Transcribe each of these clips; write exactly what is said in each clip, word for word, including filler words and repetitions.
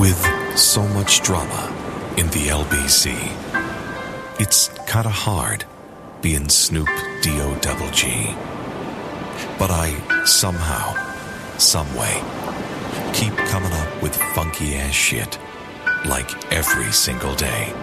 With so much drama in the L B C, it's kinda hard being Snoop D O double G. But I somehow, someway, keep coming up with funky ass shit like every single day.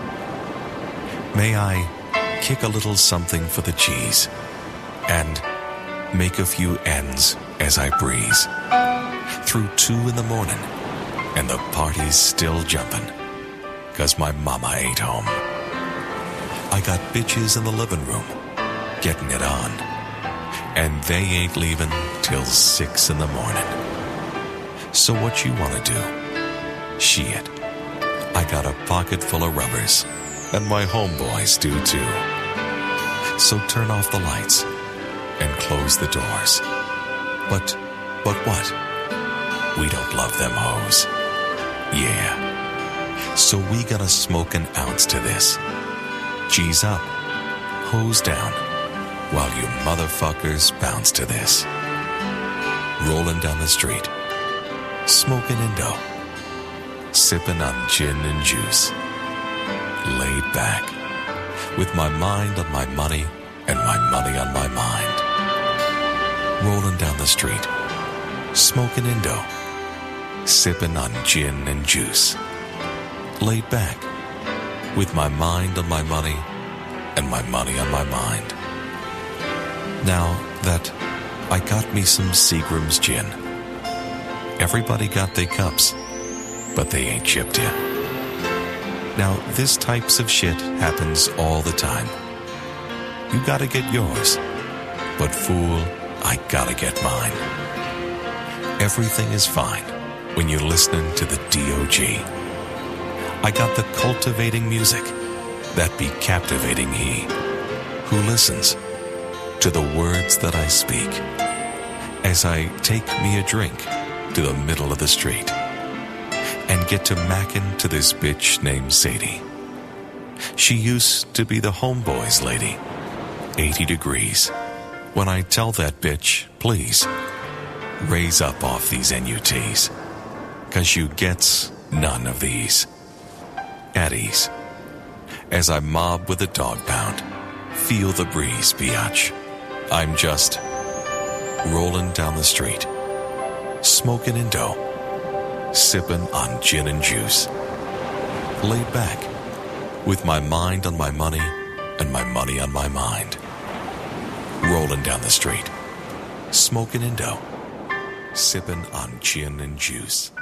May I kick a little something for the cheese and make a few ends as I breeze through two in the morning and the party's still jumping 'cause my mama ain't home. I got bitches in the living room getting it on, and they ain't leaving till six in the morning. So what you wanna do? Shit, I got a pocket full of rubbers, and my homeboys do too. So turn off the lights and close the doors. But, but what? We don't love them hoes. Yeah. So we gonna smoke an ounce to this. G's up, hose down, while you motherfuckers bounce to this. Rolling down the street, smoking Indo, sipping on gin and juice. Laid back, with my mind on my money and my money on my mind. Rolling down the street, smoking Indo, sipping on gin and juice. Laid back, with my mind on my money and my money on my mind. Now that I got me some Seagram's gin, everybody got their cups, but they ain't chipped in. Now, this types of shit happens all the time. You gotta get yours, but fool, I gotta get mine. Everything is fine when you're listening to the D O G. I got the cultivating music that be captivating he who listens to the words that I speak as I take me a drink to the middle of the street and get to mackin' to this bitch named Sadie. She used to be the homeboy's lady, eighty degrees, when I tell that bitch, please, raise up off these N U Ts, 'cause you gets none of these. At ease, as I mob with a dog pound, feel the breeze, biatch. I'm just rolling down the street, smoking Indo, sipping on gin and juice. Laid back, with my mind on my money and my money on my mind. Rolling down the street, smoking Indo, sipping on gin and juice.